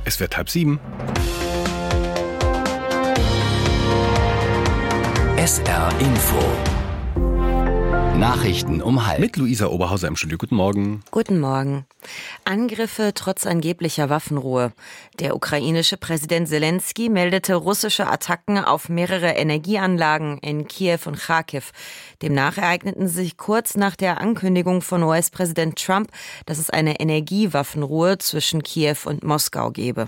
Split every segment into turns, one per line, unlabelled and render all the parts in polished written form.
Es wird 6:30.
SR Info. Nachrichten um halb.
Mit Luisa Oberhauser im Studio. Guten Morgen.
Guten Morgen. Angriffe trotz angeblicher Waffenruhe. Der ukrainische Präsident Zelensky meldete russische Attacken auf mehrere Energieanlagen in Kiew und Charkiw. Demnach ereigneten sie sich kurz nach der Ankündigung von US-Präsident Trump, dass es eine Energiewaffenruhe zwischen Kiew und Moskau gebe.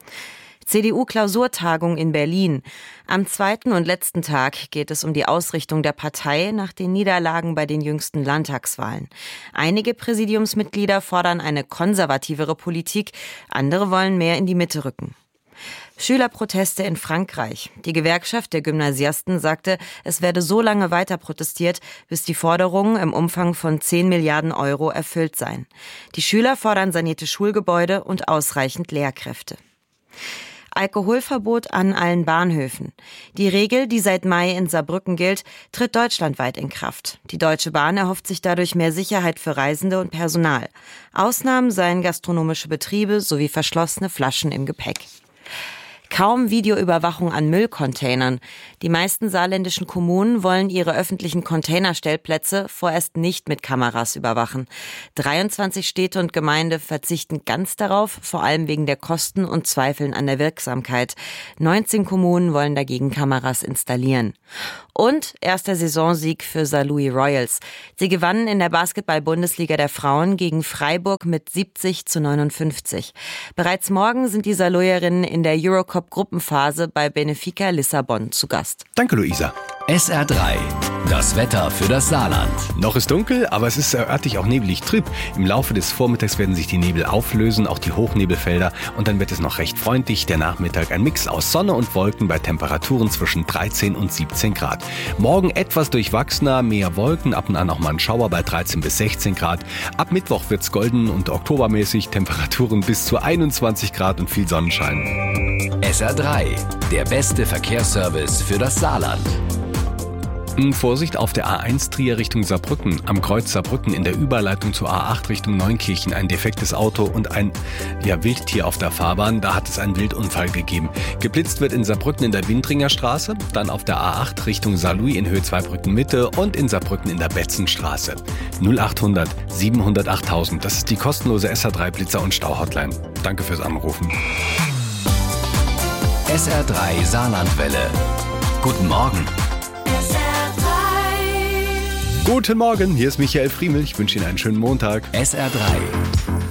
CDU-Klausurtagung in Berlin. Am zweiten und letzten Tag geht es um die Ausrichtung der Partei nach den Niederlagen bei den jüngsten Landtagswahlen. Einige Präsidiumsmitglieder fordern eine konservativere Politik, andere wollen mehr in die Mitte rücken. Schülerproteste in Frankreich. Die Gewerkschaft der Gymnasiasten sagte, es werde so lange weiter protestiert, bis die Forderungen im Umfang von 10 Milliarden Euro erfüllt seien. Die Schüler fordern sanierte Schulgebäude und ausreichend Lehrkräfte. Alkoholverbot an allen Bahnhöfen. Die Regel, die seit Mai in Saarbrücken gilt, tritt deutschlandweit in Kraft. Die Deutsche Bahn erhofft sich dadurch mehr Sicherheit für Reisende und Personal. Ausnahmen seien gastronomische Betriebe sowie verschlossene Flaschen im Gepäck. Kaum Videoüberwachung an Müllcontainern. Die meisten saarländischen Kommunen wollen ihre öffentlichen Containerstellplätze vorerst nicht mit Kameras überwachen. 23 Städte und Gemeinden verzichten ganz darauf, vor allem wegen der Kosten und Zweifeln an der Wirksamkeit. 19 Kommunen wollen dagegen Kameras installieren. Und erster Saisonsieg für Saarlouis Royals. Sie gewannen in der Basketball-Bundesliga der Frauen gegen Freiburg mit 70-59. Bereits morgen sind die Saarlouierinnen in der Eurocup-Gruppenphase bei Benfica Lissabon zu Gast.
Danke, Luisa.
SR3. Das Wetter für das Saarland.
Noch ist dunkel, aber es ist örtlich auch nebelig trüb. Im Laufe des Vormittags werden sich die Nebel auflösen, auch die Hochnebelfelder. Und dann wird es noch recht freundlich. Der Nachmittag ein Mix aus Sonne und Wolken bei Temperaturen zwischen 13 und 17 Grad. Morgen etwas durchwachsener, mehr Wolken, ab und an auch mal ein Schauer bei 13 bis 16 Grad. Ab Mittwoch wird's golden und oktobermäßig, Temperaturen bis zu 21 Grad und viel Sonnenschein.
SR3. Der beste Verkehrsservice für das Saarland.
Vorsicht auf der A1 Trier Richtung Saarbrücken. Am Kreuz Saarbrücken in der Überleitung zur A8 Richtung Neunkirchen ein defektes Auto und ein Wildtier auf der Fahrbahn. Da hat es einen Wildunfall gegeben. Geblitzt wird in Saarbrücken in der Windringer Straße, dann auf der A8 Richtung Saarlouis in Höhe Zweibrücken Mitte und in Saarbrücken in der Betzenstraße. 0800 700 8000. Das ist die kostenlose SR3 Blitzer- und Stauhotline. Danke fürs Anrufen.
SR3 Saarlandwelle. Guten Morgen.
Guten Morgen, hier ist Michael Friemel. Ich wünsche Ihnen einen schönen Montag.
SR3.